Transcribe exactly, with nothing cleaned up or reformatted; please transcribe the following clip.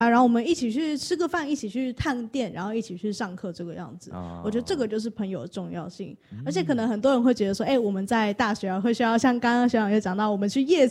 啊，然后我们一起去吃个饭，一起去探店，然后一起去上课，这个样子。哦、我觉得这个就是朋友的重要性。嗯、而且可能很多人会觉得说，哎、欸，我们在大学啊，会需要像刚刚学长也讲到，我们去夜